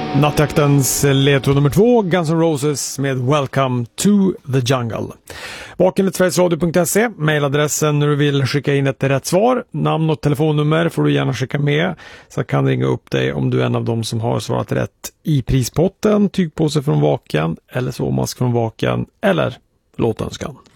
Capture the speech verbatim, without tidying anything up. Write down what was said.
Nattaktens ledtråd nummer två, Guns N' Roses med Welcome to the Jungle. Vaken på sveriges radio punkt se, mailadressen när du vill skicka in ett rätt svar. Namn och telefonnummer får du gärna skicka med, så jag kan ringa upp dig om du är en av dem som har svarat rätt i prispotten, tygpåse från Vaken eller sovmask från Vaken eller låtönskan.